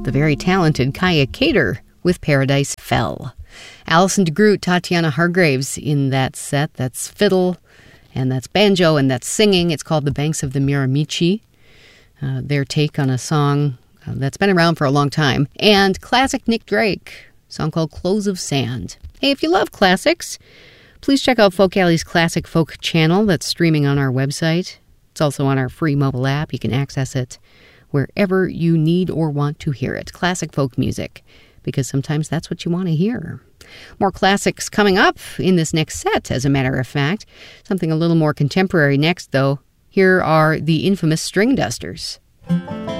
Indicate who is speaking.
Speaker 1: the very talented Kaya Cater with Paradise Fell. Alison DeGroot, Tatiana Hargraves in that set. That's fiddle, and that's banjo, and that's singing. It's called The Banks of the Miramichi, their take on a song that's been around for a long time. And classic Nick Drake, a song called Clothes of Sand. Hey, if you love classics, please check out Folk Alley's Classic Folk channel that's streaming on our website. It's also on our free mobile app. You can access it wherever you need or want to hear it. Classic folk music, because sometimes that's what you want to hear. More classics coming up in this next set, as a matter of fact. Something a little more contemporary next, though. Here are the infamous String Dusters.